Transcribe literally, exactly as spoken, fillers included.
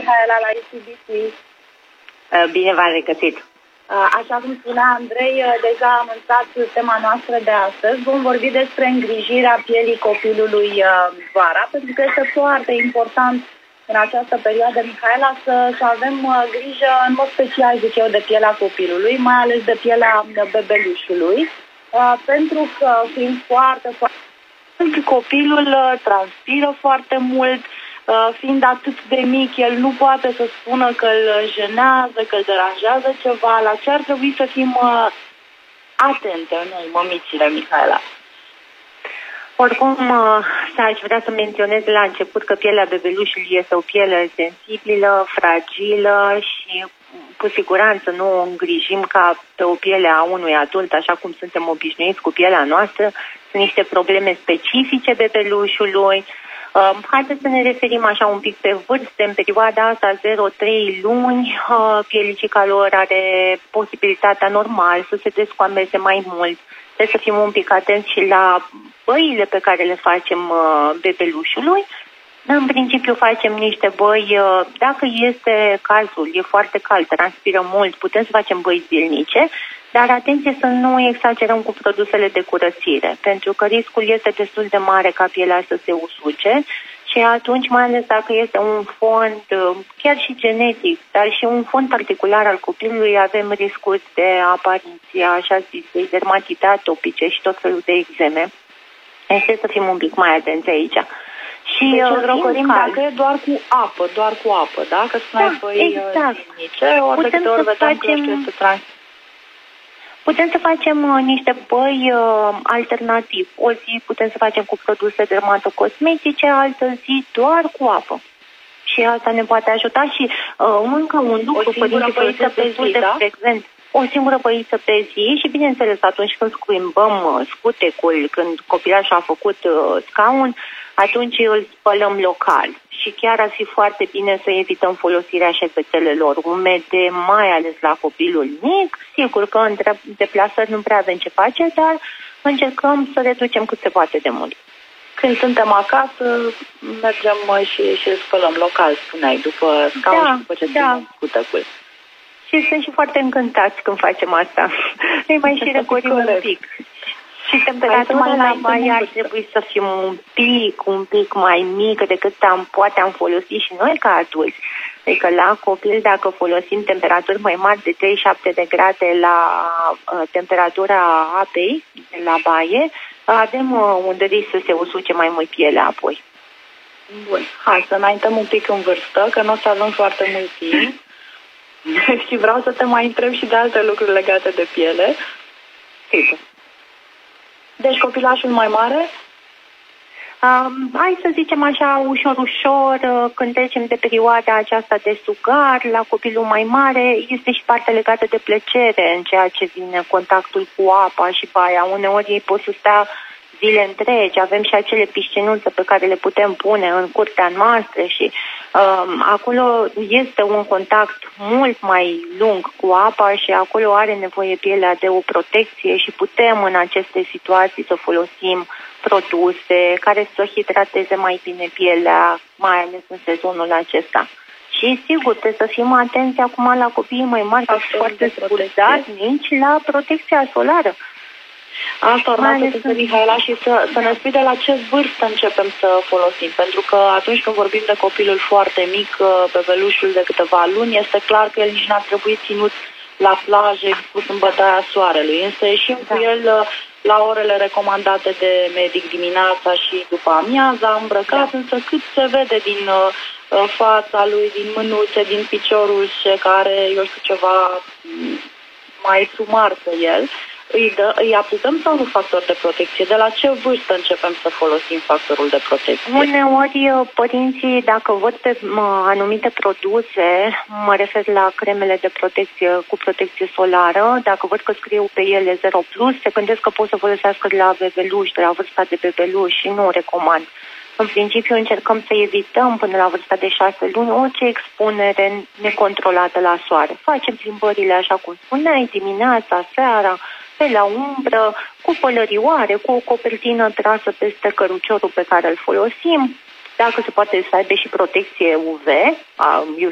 Mihaela la I C B C. Bine v-am regăsit. Așa cum spunea Andrei, deja am anunțat tema noastră de astăzi. Vom vorbi despre îngrijirea pielii copilului vara, pentru că este foarte important în această perioadă, Mihaela, să, să avem grijă în mod special, zic eu, de pielea copilului, mai ales de pielea bebelușului, pentru că fiind foarte, foarte copilul transpiră foarte mult, fiind atât de mic, el nu poate să spună că îl jenează, că îl deranjează ceva, la ce ar trebui să fim atente noi, mămicile, Mihaela. Oricum, aș vrea să menționez la început că pielea bebelușului este o piele sensibilă, fragilă și cu siguranță nu o îngrijim ca pe o piele a unui adult, așa cum suntem obișnuiți cu pielea noastră. Sunt niște probleme specifice bebelușului. Uh, haideți să ne referim așa un pic pe vârste. În perioada asta, zero trei luni, uh, pielicica lor are posibilitatea normal să se descoameze mai mult. Trebuie să fim un pic atenți și la băile pe care le facem uh, bebelușului. În principiu facem niște băi, uh, dacă este cazul, e foarte cald, transpiră mult, putem să facem băi zilnice, dar atenție să nu exagerăm cu produsele de curățire, pentru că riscul este destul de mare ca pielea să se usuce și atunci, mai ales dacă este un fond, chiar și genetic, dar și un fond particular al copilului, avem riscuri de apariție, așa zis, dermatite atopice și tot felul de eczeme. Este să fim un pic mai atenți aici. Și deci îl răcorim dacă e doar cu apă, doar cu apă, da? Că spuneai da, băi exact. zilnice, ori de câte ori vedem că este trans. Putem să facem uh, niște băi uh, alternativ. O zi putem să facem cu produse dermatocosmetice, altă zi doar cu apă. Și asta ne poate ajuta și uh, încă un lucru, părinții folosesc destul de frecvent. O singură băiță pe zi și, bineînțeles, atunci când schimbăm uh, scutecul, când copilașul a făcut uh, scaun, atunci îl spălăm local. Și chiar ar fi foarte bine să evităm folosirea șervețelelor umede, mai ales la copilul mic. Sigur că în deplasări nu prea avem ce face, dar încercăm să reducem cât se poate de mult. Când suntem acasă, mergem și, și spălăm local, spuneai, după scaun da, și după ce da. ținem scutecul. Și sunt și foarte încântați când facem asta. Îi mai și recorim un pic. Și temperatura la baie ar trebui să fim un pic, un pic mai mică decât am, poate am folosit și noi ca adulți. Adică la copil, dacă folosim temperaturi mai mari de treizeci și șapte de grade la uh, temperatura apei de la baie, avem uh, un risc să se usuce mai mult pielea apoi. Bun, hai să înaintăm un pic în vârstă, că nu o să avem foarte mult timp. Și vreau să te mai întreb și de alte lucruri legate de piele. Sigur. Deci copilașul mai mare? Um, hai să zicem așa, ușor, ușor, uh, când trecem de perioada aceasta de sugar la copilul mai mare, este și partea legată de plăcere în ceea ce vine contactul cu apa și baia. Uneori ei pot să stea zile întregi, avem și acele piscinuțe pe care le putem pune în curtea noastră și um, acolo este un contact mult mai lung cu apa și acolo are nevoie pielea de o protecție și putem în aceste situații să folosim produse care să hidrateze mai bine pielea, mai ales în sezonul acesta. Și sigur, trebuie să fim atenți acum la copiii mai mari, că sunt foarte spulzați, nici la protecția solară. Asta urma să te Mihaela și să, să ne spui de la ce vârstă începem să folosim, pentru că atunci când vorbim de copilul foarte mic, bebelușul de câteva luni, este clar că el nici n-ar trebui ținut la plajă, expus în bătaia soarelui, însă ieșim da. cu el la orele recomandate de medic dimineața și după amiaza, îmbrăcat, da. însă cât se vede din uh, fața lui, din mânuțe, din piciorul și care, eu știu, ceva mai sumar pe el, Îi, dă, îi aplicăm sau nu factor de protecție? De la ce vârstă începem să folosim factorul de protecție? Uneori, părinții, dacă văd pe mă, anumite produse, mă refer la cremele de protecție cu protecție solară, dacă văd că scriu pe ele zero plus, se gândesc că pot să folosească de la bebeluș, de la vârsta de bebeluș și nu o recomand. În principiu încercăm să evităm până la vârsta de șase luni orice expunere necontrolată la soare. Facem plimbările, așa cum spuneai, dimineața, seara, pe la umbră, cu pălărioare, cu o copertină trasă peste căruciorul pe care îl folosim, dacă se poate să aibă și protecție U V, eu